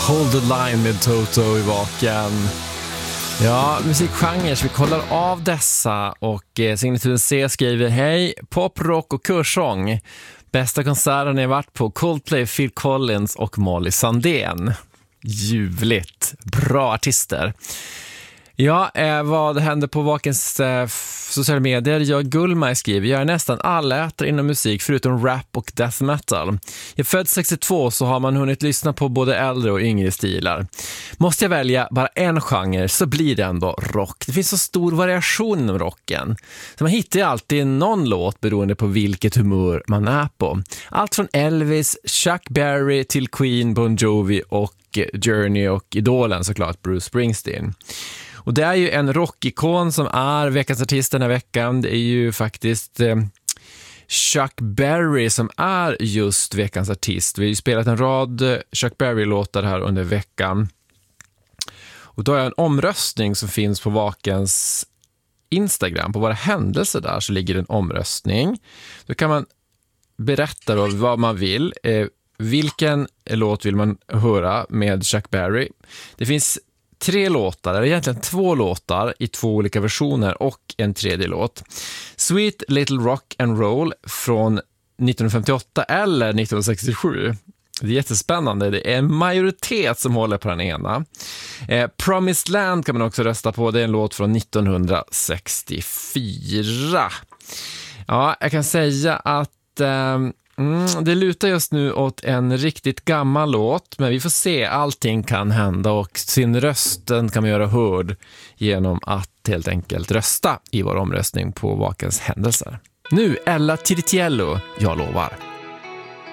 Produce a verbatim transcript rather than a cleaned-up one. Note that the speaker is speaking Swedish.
Hold the line med Toto i Vaken. Ja, musikgenre, vi kollar av dessa och eh, Signaturen C skriver: hej, pop, rock och körsång. Bästa konserten jag varit på: Coldplay, Phil Collins och Molly Sandén. Ljuvligt, bra artister. Ja, eh, vad händer på Vakens eh, sociala medier? Jag Gullmaj skriver: jag är nästan allätare inom musik förutom rap och death metal. Jag född sextiotvå, så har man hunnit lyssna på både äldre och yngre stilar. Måste jag välja bara en genre så blir det ändå rock. Det finns så stor variation inom rocken. Så man hittar ju alltid någon låt beroende på vilket humör man är på. Allt från Elvis, Chuck Berry till Queen, Bon Jovi och Journey och idolen såklart Bruce Springsteen. Och det är ju en rockikon som är veckans artist den här veckan. Det är ju faktiskt eh, Chuck Berry som är just veckans artist. Vi har ju spelat en rad Chuck Berry-låtar här under veckan. Och då är en omröstning som finns på Vakens Instagram. På våra händelser där så ligger en omröstning. Då kan man berätta då vad man vill. Eh, vilken låt vill man höra med Chuck Berry? Det finns tre låtar, eller egentligen två låtar i två olika versioner och en tredje låt. Sweet Little Rock and Roll från nittonhundrafemtioåtta eller nittonhundrasextiosju. Det är jättespännande. Det är en majoritet som håller på den ena. Eh, Promised Land kan man också rösta på. Det är en låt från nittonhundrasextiofyra. Ja, jag kan säga att eh, Mm, det lutar just nu åt en riktigt gammal låt, men vi får se, allting kan hända och sin rösten kan man göra hörd genom att helt enkelt rösta i vår omröstning på Vakens händelser. Nu Ella Tiritiello, jag lovar.